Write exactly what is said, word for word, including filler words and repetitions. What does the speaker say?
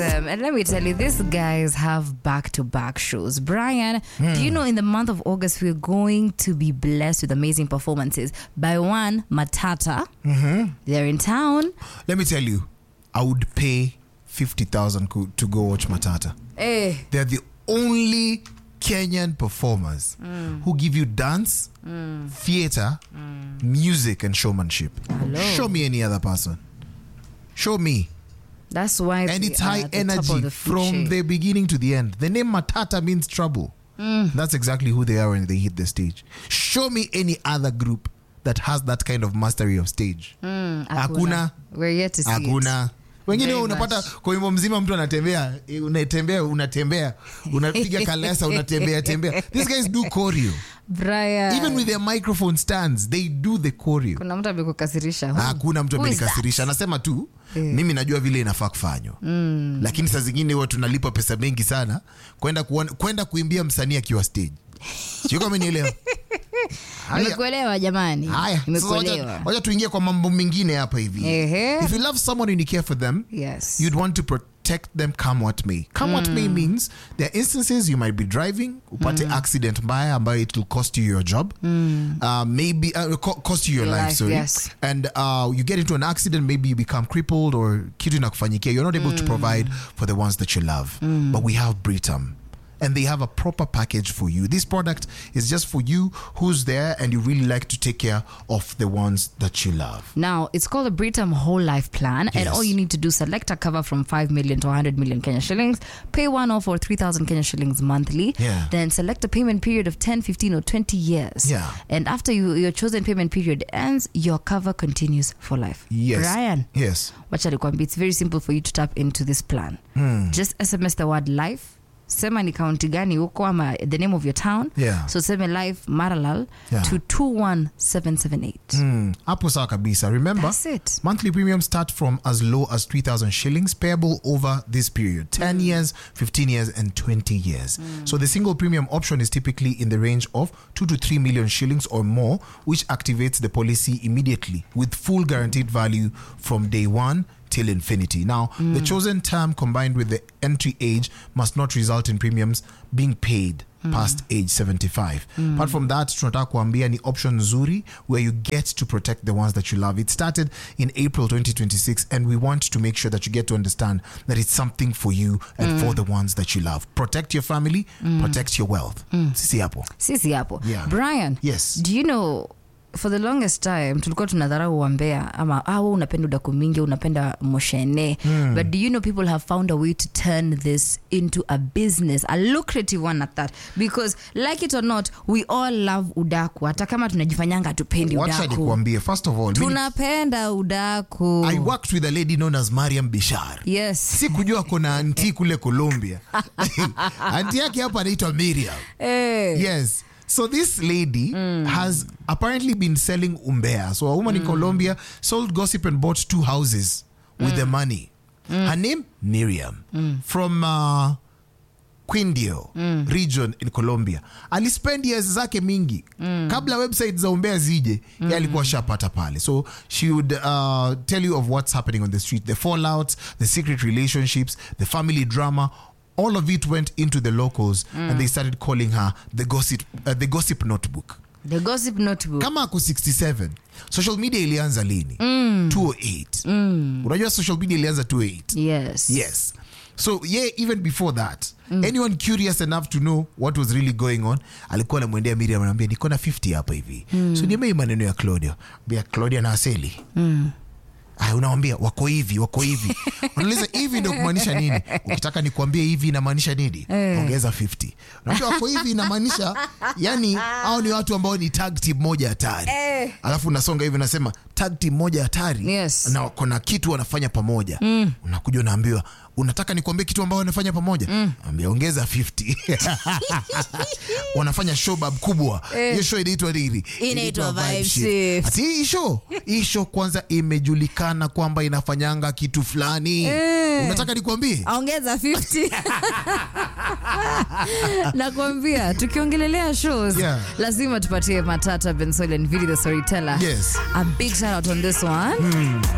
them. And let me tell you, these guys have back-to-back shows. Brian, mm. do you know in the month of August, we're going to be blessed with amazing performances by one, Matata. Mm-hmm. They're in town. Let me tell you, I would pay fifty thousand to go watch Matata. Hey. They're the only Kenyan performers mm. who give you dance, mm. theater, mm. music, and showmanship. Hello. Show me any other person. Show me. That's why. And it's high energy the from chain. the beginning to the end. The name Matata means trouble. Mm. That's exactly who they are when they hit the stage. Show me any other group that has that kind of mastery of stage. Mm, Hakuna. We're yet to see Hakuna. it. Wengine unapata kwa wimbo mzima mtu anatembea, unatembea, unatembea, unapiga kalesa, unatembea, tembea. These guys do choreo. Brian. Even with their microphone stands, they do the choreo. Kuna mtu amekukasirisha. Hakuna mtu amenikasirisha. Anasema tu, yeah. Mimi najua vile inafaa kufanywa. Mm. Lakini saa zingine watu tunalipa pesa mengi sana kwenda kwenda kuimbia msanii akiwa stage. Sio kama nielewa. Nimekuelewa jamani. Haya, nimekuelewa. Wacha tuingie kwa mambo mengine hapa hivi. Ehe. If you love someone and you care for them, yes, you'd want to protect them come what may. Come mm. what may means there are instances you might be driving, upate mm. accident mbaya ambayo it will cost you your job. Mm. Uh, maybe uh, cost you your, your life, life, sorry. Yes. And uh, you get into an accident, maybe you become crippled or kitu inakufanyikia. You're not able mm. to provide for the ones that you love. Mm. But we have Britam. And they have a proper package for you. This product is just for you who's there and you really like to take care of the ones that you love. Now, it's called a Britam Whole Life Plan. Yes. And all you need to do is select a cover from five million to one hundred million Kenya shillings, pay one off or three thousand Kenya shillings monthly, yeah. then select a payment period of ten, fifteen or twenty years. Yeah. And after you, your chosen payment period ends, your cover continues for life. Yes. Brian. Yes. It's very simple for you to tap into this plan. Mm. Just S M S the word life. Sema ni county gani uko ama the name of your town. Yeah. So sema live Maralal yeah. to two one seven seven eight. Mm. Hapo sawa kabisa. Remember, that's it. Monthly premiums start from as low as three thousand shillings, payable over this period. ten mm. years, fifteen years, and twenty years. Mm. So the single premium option is typically in the range of two to three million shillings or more, which activates the policy immediately with full guaranteed value from day one till infinity. Now, mm. the chosen term combined with the entry age must not result in premiums being paid mm. past age seventy-five. Mm. Apart from that, tunataka kuambia ni option nzuri where you get to protect the ones that you love. It started in April twenty twenty-six and we want to make sure that you get to understand that it's something for you and mm. for the ones that you love. Protect your family, mm. protect your wealth. Mm. Sisi hapo. Sisi hapo. Yeah. Brian, yes. Do you know for the longest time tulikuwa tunadharau wambea ama ah wewe unapenda udaku mingi unapenda moshene mm. but do you know people have found a way to turn this into a business, a lucrative one at that, because like it or not we all love udaku hata kama tunajifanyanga tupendi udaku. Wacha nikwambie, first of all tunapenda udaku. I worked with a lady known as Mariam Bishar. Yes. Sikujua kuna auntie kule Colombia. Auntie yake hapa anaitwa Miriam. Hey. Yes. So this lady mm. has apparently been selling umbea. So a woman mm. in Colombia sold gossip and bought two houses with mm. the money. Mm. Her name, Miriam, mm. from uh, Quindio mm. region in Colombia. Alispend years zake mingi. Mm. Kabla website za umbea zije, mm. alikuwa shapata pale. So she would uh, tell you of what's happening on the street, the fallouts, the secret relationships, the family drama. All of it went into the locals mm. and they started calling her the gossip uh, the gossip notebook. The gossip notebook. Kama ako sixty-seven. Social media ilianza lini? Mm. two oh eight. Mm. Unajua social media ilianza two oh eight. Yes. Yes. So yeah, even before that, mm. anyone curious enough to know what was really going on, alikuwa anamwendea Miriam anamwambia niko na fifty hapa hivi. Mm. So niambie maneno ya Claudia. Bia Claudia na Aseli. Mm. Ay, unawambia wako hivi wako hivi. Unauliza hivi ndio kumaanisha nini? Ukitaka nikuambie hivi inamaanisha nini? Eh. Ongeza fifty. Unajua wako hivi inamaanisha yani hao ni watu ambao ni tag team moja hatari. Eh. Alafu unasonga hivi unasema tag team moja hatari. Yes. Na kuna kitu wanafanya pamoja. Mm. Unakuja unaambiwa unataka nikuambie kitu ambao wanafanya pamoja? Mm. Ambia ongeza fifty. Wanafanya show bab kubwa. Hiyo eh. show inaitwa nini? Inaitwa Vibe Shift. Ati hii show, hii show kwanza imejulikana kwamba inafanyanga kitu fulani. Eh. Unataka nikuambie? Ongeza fifty. Nakwambia tukiongelelea shows yeah. lazima tupatie Matata Bensoil and Vili the Storyteller. Yes. A big shout out on this one. Mm.